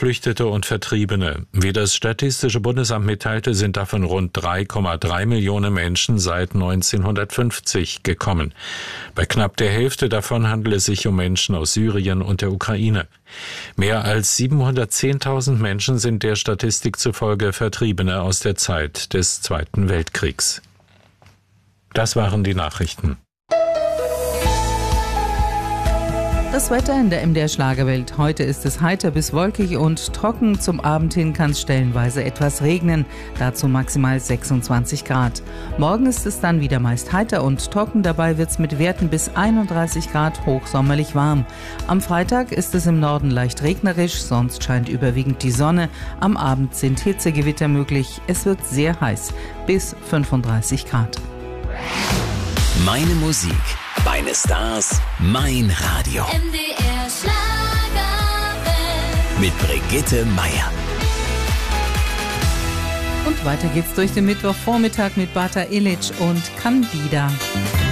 Geflüchtete und Vertriebene. Wie das Statistische Bundesamt mitteilte, sind davon rund 3,3 Millionen Menschen seit 1950 gekommen. Bei knapp der Hälfte davon handelt es sich um Menschen aus Syrien und der Ukraine. Mehr als 710.000 Menschen sind der Statistik zufolge Vertriebene aus der Zeit des Zweiten Weltkriegs. Das waren die Nachrichten. Das Wetter in der MDR Schlagerwelt. Heute ist es heiter bis wolkig und trocken. Zum Abend hin kann es stellenweise etwas regnen. Dazu maximal 26 Grad. Morgen ist es dann wieder meist heiter und trocken. Dabei wird es mit Werten bis 31 Grad hochsommerlich warm. Am Freitag ist es im Norden leicht regnerisch, sonst scheint überwiegend die Sonne. Am Abend sind Hitzegewitter möglich. Es wird sehr heiß, bis 35 Grad. Meine Musik, meine Stars, mein Radio. MDR Schlagerwelt. Mit Brigitte Meier. Und weiter geht's durch den Mittwochvormittag mit Bata Illich und Candida.